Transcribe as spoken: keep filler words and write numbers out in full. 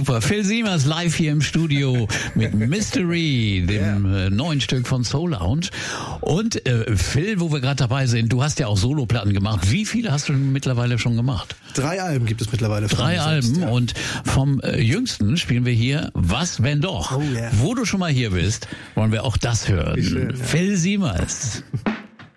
Super. Phil Siemers live hier im Studio mit Mystery, dem yeah. äh, neuen Stück von Soul Lounge. Und äh, Phil, wo wir gerade dabei sind, du hast ja auch Soloplatten gemacht. Wie viele hast du mittlerweile schon gemacht? Drei Alben gibt es mittlerweile. Drei Alben selbst, ja. Und vom äh, jüngsten spielen wir hier Was, wenn doch? Oh, yeah. Wo du schon mal hier bist, wollen wir auch das hören. Wie schön, ja. Phil Siemers.